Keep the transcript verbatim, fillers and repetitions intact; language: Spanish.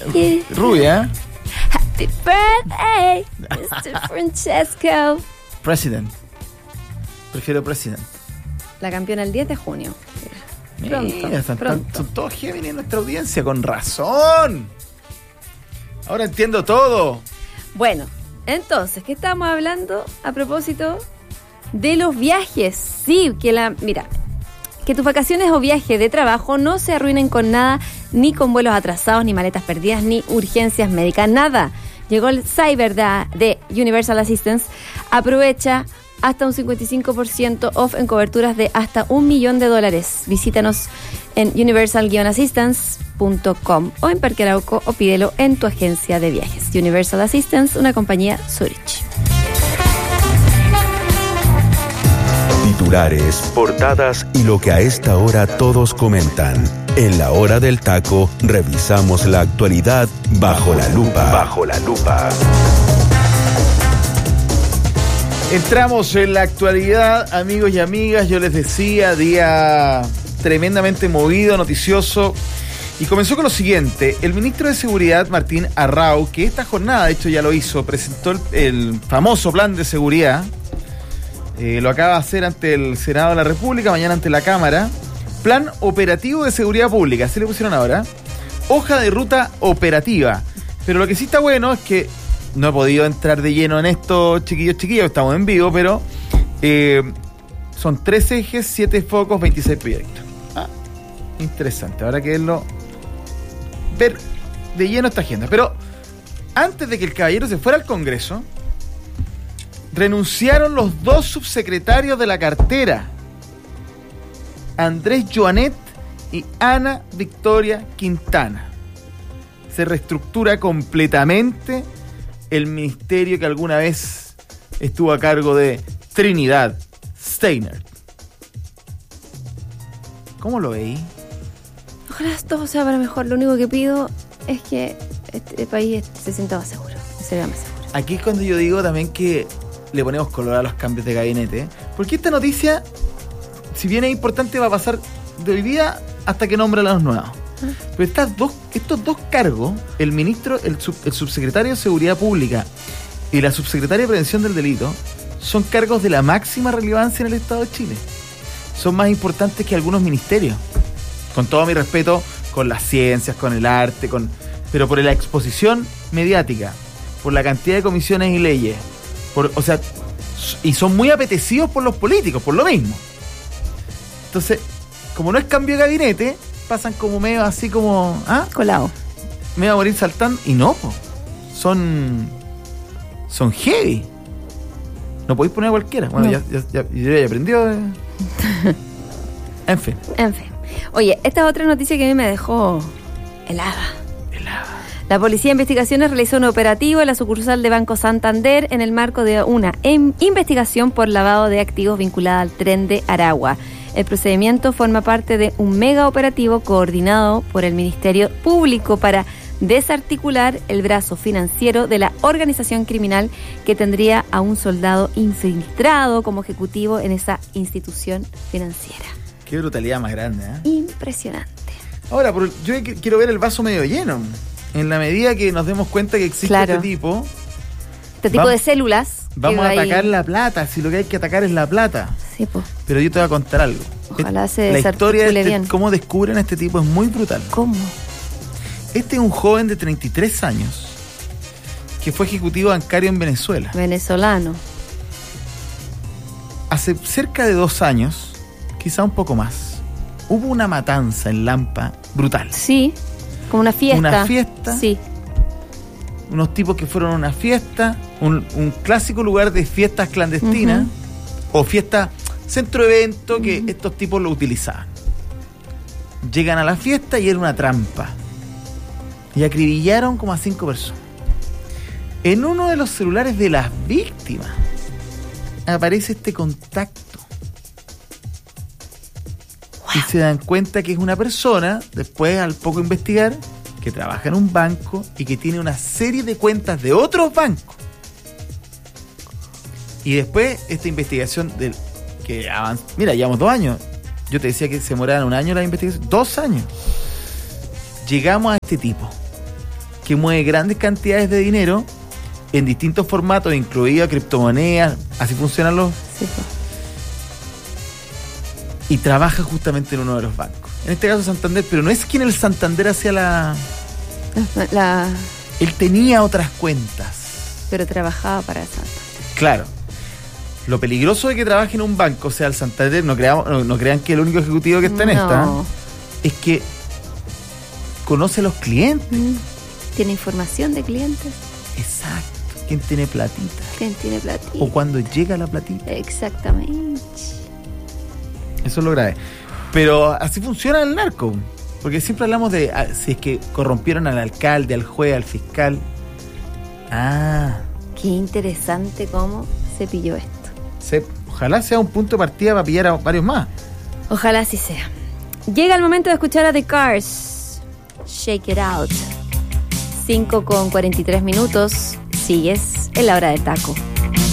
you. Rubia. Happy birthday, mister Francesco. President. Prefiero President. La campeona el diez de junio. Pronto, Mira, son, pronto. son todos Géminis en nuestra audiencia, con razón. Ahora entiendo todo. Bueno, entonces, ¿qué estamos hablando a propósito de los viajes? Sí, que la... Mira, que tus vacaciones o viajes de trabajo no se arruinen con nada, ni con vuelos atrasados, ni maletas perdidas, ni urgencias médicas, nada. Llegó el Cyber de, de Universal Assistance. Aprovecha hasta un cincuenta y cinco por ciento off en coberturas de hasta un millón de dólares. Visítanos en universal assistance punto com o en Parque Arauco o pídelo en tu agencia de viajes. Universal Assistance, una compañía Zurich. Titulares, portadas y lo que a esta hora todos comentan. En la hora del taco, revisamos la actualidad bajo la lupa. Bajo la lupa. Entramos en la actualidad, amigos y amigas. Yo les decía, día tremendamente movido, noticioso. Y comenzó con lo siguiente. El ministro de Seguridad, Martín Arrau, que esta jornada, de hecho ya lo hizo, presentó el, el famoso plan de seguridad. Eh, lo acaba de hacer ante el Senado de la República, mañana ante la Cámara. Plan operativo de seguridad pública, así le pusieron ahora. Hoja de ruta operativa. Pero lo que sí está bueno es que no he podido entrar de lleno en esto, chiquillos, chiquillos, estamos en vivo, pero eh, son tres ejes, siete focos, veintiséis proyectos. Ah, interesante, habrá que verlo, ver de lleno esta agenda. Pero antes de que el caballero se fuera al Congreso, renunciaron los dos subsecretarios de la cartera, Andrés Joanet y Ana Victoria Quintana. Se reestructura completamente el ministerio que alguna vez estuvo a cargo de Trinidad Steiner. ¿Cómo lo veí? Ojalá todo sea para mejor. Lo único que pido es que este país se sienta más seguro, se vea más seguro. Aquí es cuando yo digo también que le ponemos color a los cambios de gabinete, ¿eh? Porque esta noticia, si bien es importante, va a pasar de hoy día hasta que nombren a los nuevos. Pero estas dos, estos dos cargos, el ministro, el, sub, el subsecretario de Seguridad Pública y la subsecretaria de Prevención del Delito, son cargos de la máxima relevancia en el Estado de Chile. Son más importantes que algunos ministerios. Con todo mi respeto, con las ciencias, con el arte, con pero por la exposición mediática, por la cantidad de comisiones y leyes, por, o sea, y son muy apetecidos por los políticos, por lo mismo. Entonces, como no es cambio de gabinete, pasan como medio así como... ¿ah? Colado. Me va a morir saltando. Y no, po. Son... Son heavy. No podéis poner a cualquiera. Bueno, no. ya, ya, ya, ya, ya aprendió. Eh. En fin. En fin. Oye, esta es otra noticia que a mí me dejó helada. Helada. La Policía de Investigaciones realizó un operativo en la sucursal de Banco Santander en el marco de una em- investigación por lavado de activos vinculada al Tren de Aragua. El procedimiento forma parte de un mega operativo coordinado por el Ministerio Público para desarticular el brazo financiero de la organización criminal que tendría a un soldado infiltrado como ejecutivo en esa institución financiera. Qué brutalidad más grande, ¿eh? Impresionante. Ahora, yo quiero ver el vaso medio lleno. En la medida que nos demos cuenta que existe claro. este tipo... Este tipo vamos, de células... Vamos a atacar ahí... la plata, si lo que hay que atacar es la plata. Sí, pues. Pero yo te voy a contar algo. Ojalá se La historia de este, bien. cómo descubren a este tipo es muy brutal. ¿Cómo? Este es un joven de treinta y tres años que fue ejecutivo bancario en Venezuela. Venezolano. Hace cerca de dos años, quizá un poco más, hubo una matanza en Lampa brutal. Sí, como una fiesta. Una fiesta. Sí. Unos tipos que fueron a una fiesta, un, un clásico lugar de fiestas clandestinas, uh-huh. o fiesta, centro evento que uh-huh. estos tipos lo utilizaban. Llegan a la fiesta y era una trampa. Y acribillaron como a cinco personas. En uno de los celulares de las víctimas aparece este contacto. Wow. Y se dan cuenta que es una persona, después al poco investigar, que trabaja en un banco y que tiene una serie de cuentas de otros bancos. Y después esta investigación del que avanza. Mira, llevamos dos años. Yo te decía que se demoraban un año la investigación. Dos años. Llegamos a este tipo, que mueve grandes cantidades de dinero en distintos formatos, incluidas criptomonedas, así funcionan los... Sí, pues. Y trabaja justamente en uno de los bancos. En este caso Santander, pero no es que en el Santander hacía la... La... Él tenía otras cuentas. Pero trabajaba para Santander. Claro. Lo peligroso de que trabaje en un banco, o sea, el Santander, no, creamos, no, no crean que el único ejecutivo que está en No. esta, es que conoce a los clientes. Mm. Tiene información de clientes. Exacto. ¿Quién tiene platita? ¿Quién tiene platita? O cuando llega la platita. Exactamente. Eso es lo grave. Pero así funciona el narco. Porque siempre hablamos de ah, si es que corrompieron al alcalde, al juez, al fiscal. Ah. Qué interesante cómo se pilló esto. Se, ojalá sea un punto de partida para pillar a varios más. Ojalá así sea. Llega el momento de escuchar a The Cars. Shake It Out. cinco con cuarenta y tres minutos. Sigues en la hora del taco.